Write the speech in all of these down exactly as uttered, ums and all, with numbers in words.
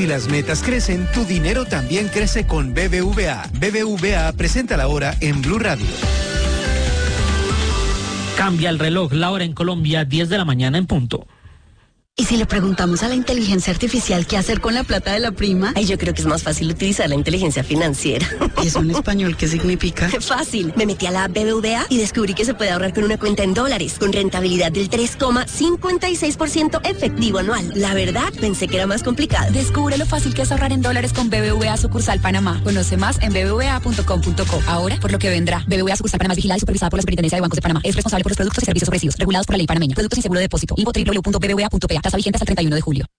Si las metas crecen, tu dinero también crece con B B V A. B B V A presenta la hora en Blue Radio. Cambia el reloj, la hora en Colombia, diez de la mañana en punto. ¿Y si le preguntamos a la inteligencia artificial qué hacer con la plata de la prima? Ay, yo creo que es más fácil utilizar la inteligencia financiera. ¿Y eso en español qué significa? Fácil. Me metí a la B B V A y descubrí que se puede ahorrar con una cuenta en dólares, con rentabilidad del tres coma cincuenta y seis por ciento efectivo anual. La verdad, pensé que era más complicado. Descubre lo fácil que es ahorrar en dólares con B B V A Sucursal Panamá. Conoce más en b b v a punto com punto co. Ahora, por lo que vendrá. B B V A Sucursal Panamá es vigilada y supervisada por la Superintendencia de Bancos de Panamá. Es responsable por los productos y servicios ofrecidos, regulados por la ley panameña. Productos sin seguro de depósito. Info doble u doble u doble u punto b b v a punto p a. Tasa vigente hasta el treinta y uno de julio.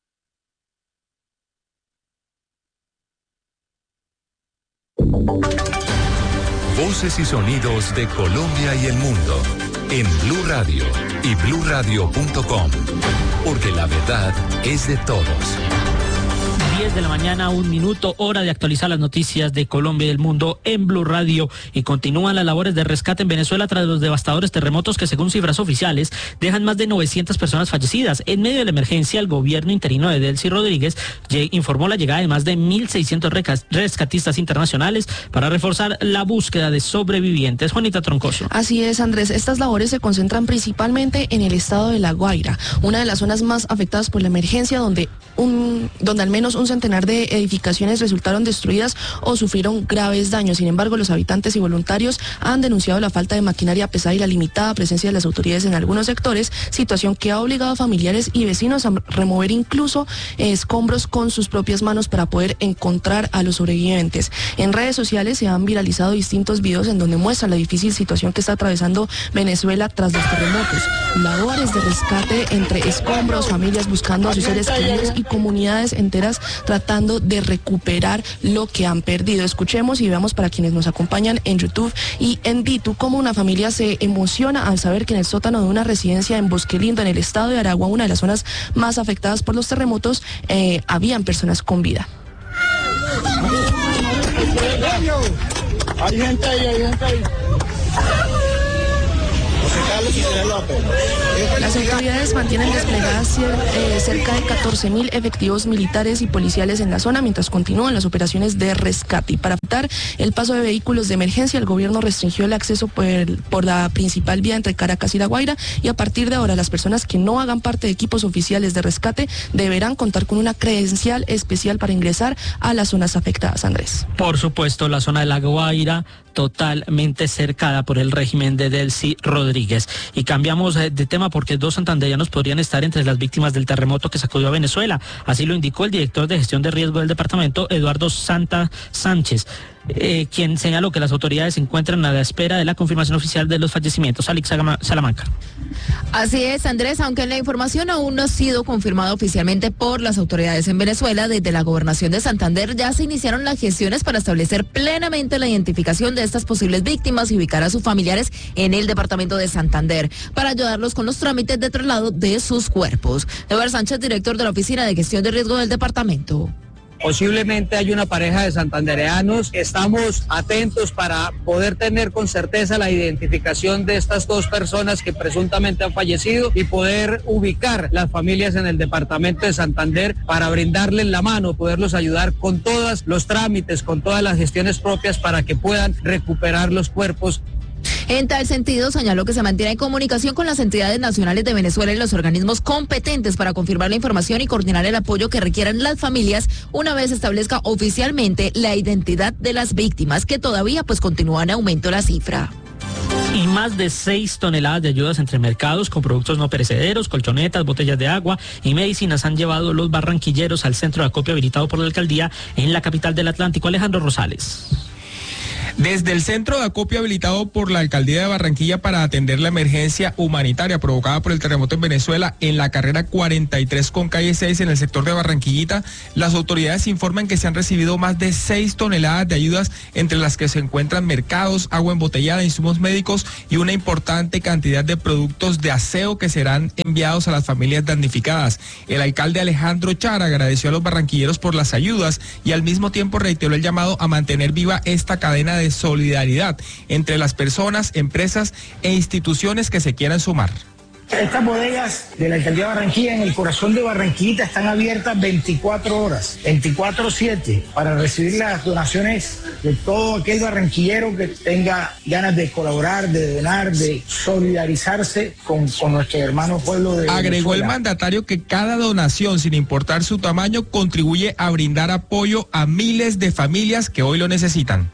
Voces y sonidos de Colombia y el mundo en Blue Radio y blue radio punto com, porque la verdad es de todos. diez de la mañana, un minuto, hora de actualizar las noticias de Colombia y el mundo en Blue Radio. Y continúan las labores de rescate en Venezuela tras los devastadores terremotos que, según cifras oficiales, dejan más de novecientas personas fallecidas. En medio de la emergencia, el gobierno interino de Delcy Rodríguez informó la llegada de más de mil seiscientos rescatistas internacionales para reforzar la búsqueda de sobrevivientes. Juanita Troncoso. Así es, Andrés. Estas labores se concentran principalmente en el estado de La Guaira, una de las zonas más afectadas por la emergencia, donde un, donde al menos un centenar de edificaciones resultaron destruidas o sufrieron graves daños. Sin embargo, los habitantes y voluntarios han denunciado la falta de maquinaria pesada y la limitada presencia de las autoridades en algunos sectores, situación que ha obligado a familiares y vecinos a remover incluso escombros con sus propias manos para poder encontrar a los sobrevivientes. En redes sociales se han viralizado distintos videos en donde muestran la difícil situación que está atravesando Venezuela tras los terremotos. Labores de rescate entre escombros, familias buscando a sus seres queridos y comunidades enteras tratando de recuperar lo que han perdido. Escuchemos y veamos, para quienes nos acompañan en YouTube y en Ditu, cómo una familia se emociona al saber que en el sótano de una residencia en Bosque Lindo, en el estado de Aragua, una de las zonas más afectadas por los terremotos, eh, habían personas con vida. Hay gente ahí, hay gente ahí. Las autoridades mantienen desplegadas eh, cerca de catorce mil efectivos militares y policiales en la zona mientras continúan las operaciones de rescate. Y para evitar el paso de vehículos de emergencia, el gobierno restringió el acceso por, por la principal vía entre Caracas y La Guaira, y a partir de ahora las personas que no hagan parte de equipos oficiales de rescate deberán contar con una credencial especial para ingresar a las zonas afectadas. Andrés. Por supuesto, la zona de La Guaira totalmente cercada por el régimen de Delcy Rodríguez. Y cambiamos de tema porque dos santandereanos podrían estar entre las víctimas del terremoto que sacudió a Venezuela. Así lo indicó el director de gestión de riesgo del departamento, Eduardo Santa Sánchez, eh, quien señaló que las autoridades se encuentran a la espera de la confirmación oficial de los fallecimientos. Alex Salamanca. Así es, Andrés, aunque la información aún no ha sido confirmada oficialmente por las autoridades en Venezuela, desde la gobernación de Santander ya se iniciaron las gestiones para establecer plenamente la identificación de estas posibles víctimas y ubicar a sus familiares en el departamento de Santander para ayudarlos con los trámites de traslado de sus cuerpos. Eduardo Sánchez, director de la Oficina de Gestión de Riesgo del departamento. Posiblemente hay una pareja de santandereanos. Estamos atentos para poder tener con certeza la identificación de estas dos personas que presuntamente han fallecido y poder ubicar las familias en el departamento de Santander para brindarles la mano, poderlos ayudar con todos los trámites, con todas las gestiones propias para que puedan recuperar los cuerpos. En tal sentido, señaló que se mantiene en comunicación con las entidades nacionales de Venezuela y los organismos competentes para confirmar la información y coordinar el apoyo que requieran las familias una vez se establezca oficialmente la identidad de las víctimas, que todavía pues continúa en aumento la cifra. Y más de seis toneladas de ayudas entre mercados con productos no perecederos, colchonetas, botellas de agua y medicinas han llevado los barranquilleros al centro de acopio habilitado por la alcaldía en la capital del Atlántico. Alejandro Rosales. Desde el centro de acopio habilitado por la alcaldía de Barranquilla para atender la emergencia humanitaria provocada por el terremoto en Venezuela en la carrera cuarenta y tres con calle seis en el sector de Barranquillita, las autoridades informan que se han recibido más de seis toneladas de ayudas, entre las que se encuentran mercados, agua embotellada, insumos médicos y una importante cantidad de productos de aseo que serán enviados a las familias damnificadas. El alcalde Alejandro Chara agradeció a los barranquilleros por las ayudas y al mismo tiempo reiteró el llamado a mantener viva esta cadena de de solidaridad entre las personas, empresas e instituciones que se quieran sumar. Estas bodegas de la Alcaldía de Barranquilla, en el corazón de Barranquilla, están abiertas veinticuatro horas, veinticuatro siete, para recibir las donaciones de todo aquel barranquillero que tenga ganas de colaborar, de donar, de solidarizarse con, con nuestro hermano pueblo de Agregó Venezuela. el mandatario que cada donación, sin importar su tamaño, contribuye a brindar apoyo a miles de familias que hoy lo necesitan.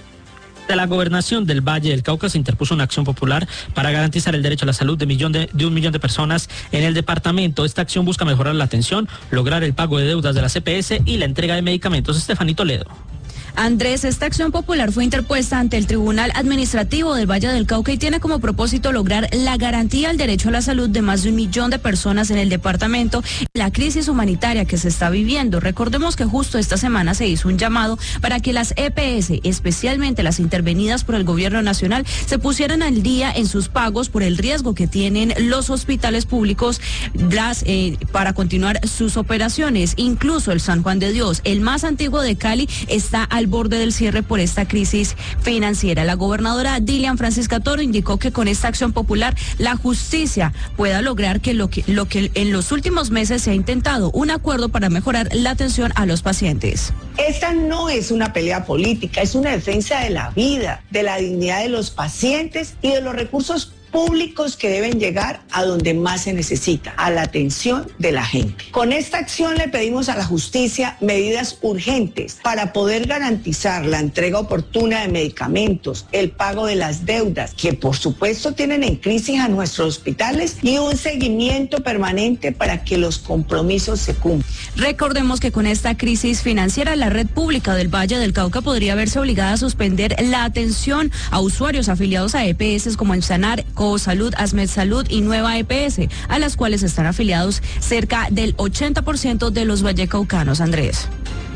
De la gobernación del Valle del Cauca se interpuso una acción popular para garantizar el derecho a la salud de, millón de, de un millón de personas en el departamento. Esta acción busca mejorar la atención, lograr el pago de deudas de la C P S y la entrega de medicamentos. Estefanía Toledo. Andrés, esta acción popular fue interpuesta ante el Tribunal Administrativo del Valle del Cauca y tiene como propósito lograr la garantía al derecho a la salud de más de un millón de personas en el departamento y la crisis humanitaria que se está viviendo. Recordemos que justo esta semana se hizo un llamado para que las E P S, especialmente las intervenidas por el gobierno nacional, se pusieran al día en sus pagos por el riesgo que tienen los hospitales públicos las, eh, para continuar sus operaciones. Incluso el San Juan de Dios, el más antiguo de Cali, está al borde del cierre por esta crisis financiera. La gobernadora Dilian Francisca Toro indicó que con esta acción popular la justicia pueda lograr que lo que, lo que en los últimos meses se ha intentado, un acuerdo para mejorar la atención a los pacientes. Esta no es una pelea política, es una defensa de la vida, de la dignidad de los pacientes y de los recursos públicos que deben llegar a donde más se necesita, a la atención de la gente. Con esta acción le pedimos a la justicia medidas urgentes para poder garantizar la entrega oportuna de medicamentos, el pago de las deudas, que por supuesto tienen en crisis a nuestros hospitales, y un seguimiento permanente para que los compromisos se cumplan. Recordemos que con esta crisis financiera, la red pública del Valle del Cauca podría verse obligada a suspender la atención a usuarios afiliados a E P S como Ensanar, Salud, Asmed Salud y Nueva E P S, a las cuales están afiliados cerca del ochenta por ciento de los vallecaucanos. Andrés.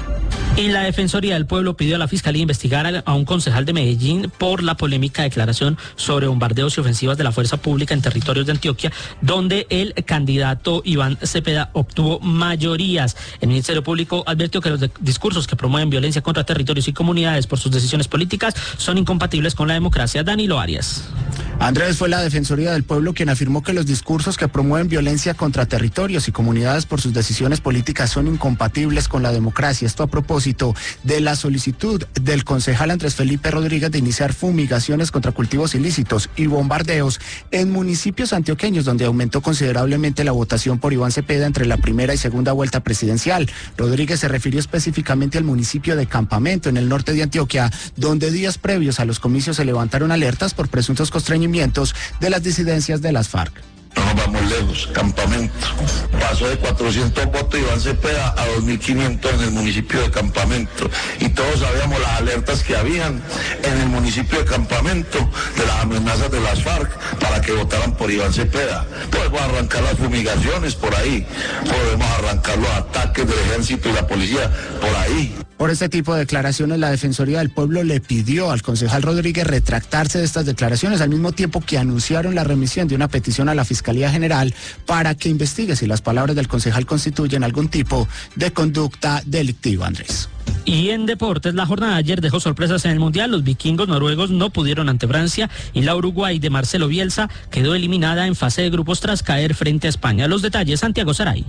Y la Defensoría del Pueblo pidió a la Fiscalía investigar a un concejal de Medellín por la polémica declaración sobre bombardeos y ofensivas de la fuerza pública en territorios de Antioquia, donde el candidato Iván Cepeda obtuvo mayorías. El Ministerio Público advirtió que los discursos que promueven violencia contra territorios y comunidades por sus decisiones políticas son incompatibles con la democracia. Danilo Arias. Andrés, fue la Defensoría del Pueblo quien afirmó que los discursos que promueven violencia contra territorios y comunidades por sus decisiones políticas son incompatibles con la democracia. Esto a propósito de la solicitud del concejal Andrés Felipe Rodríguez de iniciar fumigaciones contra cultivos ilícitos y bombardeos en municipios antioqueños, donde aumentó considerablemente la votación por Iván Cepeda entre la primera y segunda vuelta presidencial. Rodríguez se refirió específicamente al municipio de Campamento, en el norte de Antioquia, donde días previos a los comicios se levantaron alertas por presuntos constreñimientos de las disidencias de las FARC. No nos vamos lejos, Campamento. Pasó de cuatrocientos votos Iván Cepeda a dos mil quinientos en el municipio de Campamento. Y todos sabíamos las alertas que habían en el municipio de Campamento de las amenazas de las FARC para que votaran por Iván Cepeda. Podemos arrancar las fumigaciones por ahí, podemos arrancar los ataques del ejército y la policía por ahí. Por este tipo de declaraciones, la Defensoría del Pueblo le pidió al concejal Rodríguez retractarse de estas declaraciones, al mismo tiempo que anunciaron la remisión de una petición a la Fiscalía General para que investigue si las palabras del concejal constituyen algún tipo de conducta delictiva. Andrés. Y en deportes, la jornada de ayer dejó sorpresas en el Mundial. Los vikingos noruegos no pudieron ante Francia y la Uruguay de Marcelo Bielsa quedó eliminada en fase de grupos tras caer frente a España. Los detalles, Santiago Saray.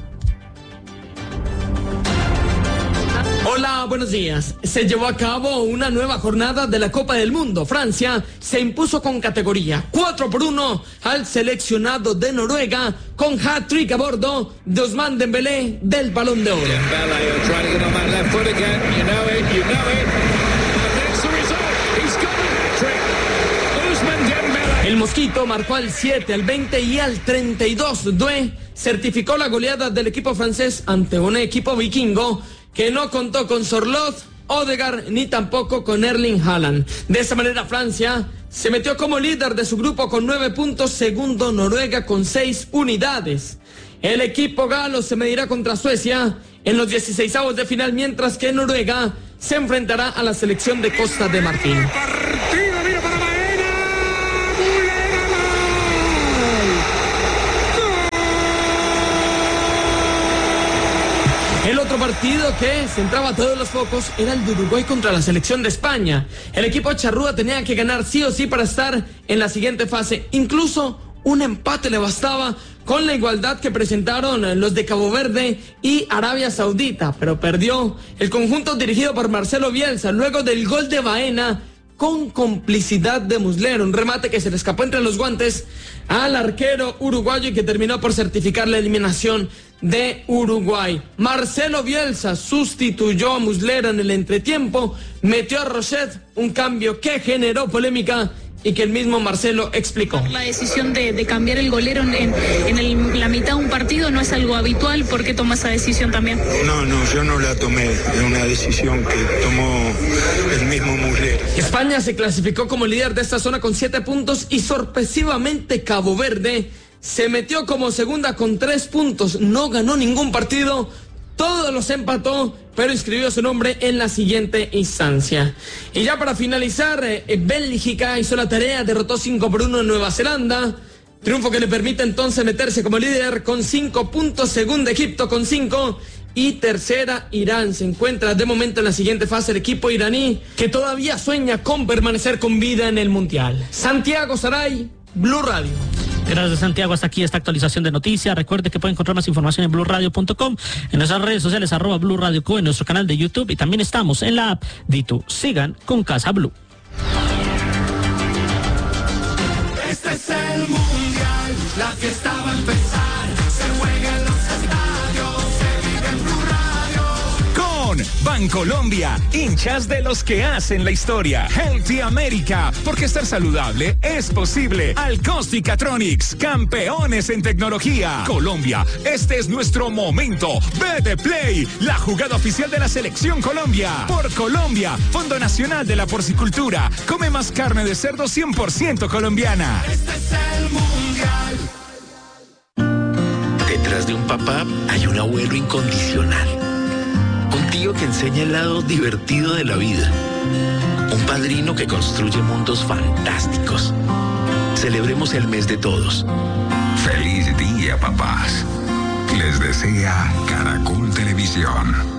Hola, buenos días. Se llevó a cabo una nueva jornada de la Copa del Mundo. Francia se impuso con categoría cuatro por uno al seleccionado de Noruega con hat-trick a bordo de Ousmane Dembélé del Balón de Oro. El Mosquito marcó al siete, al veinte y al treinta y dos. Doué certificó la goleada del equipo francés ante un equipo vikingo que no contó con Sorloth, Odegaard ni tampoco con Erling Haaland. De esta manera Francia se metió como líder de su grupo con nueve puntos, segundo Noruega con seis unidades. El equipo galo se medirá contra Suecia en los dieciseisavos de final, mientras que Noruega se enfrentará a la selección de Costa de Marfil. El otro partido que centraba todos los focos era el de Uruguay contra la selección de España. El equipo charrúa tenía que ganar sí o sí para estar en la siguiente fase. Incluso un empate le bastaba con la igualdad que presentaron los de Cabo Verde y Arabia Saudita, pero perdió el conjunto dirigido por Marcelo Bielsa luego del gol de Baena con complicidad de Muslera, un remate que se le escapó entre los guantes al arquero uruguayo y que terminó por certificar la eliminación de Uruguay. Marcelo Bielsa sustituyó a Muslera en el entretiempo, metió a Rochet, un cambio que generó polémica y que el mismo Marcelo explicó. La decisión de, de cambiar el golero en, en el, la mitad de un partido no es algo habitual. ¿Por qué toma esa decisión también? No, no, yo no la tomé. Es una decisión que tomó el mismo Muslera. España se clasificó como líder de esta zona con siete puntos y sorpresivamente Cabo Verde se metió como segunda con tres puntos. No ganó ningún partido, todos los empató, pero inscribió su nombre en la siguiente instancia. Y ya para finalizar, eh, Bélgica hizo la tarea, derrotó cinco por uno en Nueva Zelanda. Triunfo que le permite entonces meterse como líder con cinco puntos, segunda Egipto con cinco y tercera Irán. Se encuentra de momento en la siguiente fase el equipo iraní que todavía sueña con permanecer con vida en el Mundial. Santiago Saray, Blue Radio. Gracias, Santiago. Hasta aquí esta actualización de noticias. Recuerde que puede encontrar más información en blue radio punto com, en nuestras redes sociales, arroba Blue Radio Co, en nuestro canal de YouTube y también estamos en la app Ditu. Sigan con Casa Blue. Este es el Mundial, la fiesta va a empezar, se juega en los estadios, se vive en Blue Radio. Con Bancolombia, hinchas de los que hacen la historia. Healthy America, porque estar saludable es posible. Alcosti Catronics, campeones en tecnología. Colombia, este es nuestro momento. B D Play, la jugada oficial de la Selección Colombia. Por Colombia, Fondo Nacional de la Porcicultura. Come más carne de cerdo cien por ciento colombiana. Este es el Mundial. Detrás de un papá hay un abuelo incondicional. Un tío que enseña el lado divertido de la vida. Un padrino que construye mundos fantásticos. Celebremos el mes de todos. Feliz día, papás. Les desea Caracol Televisión.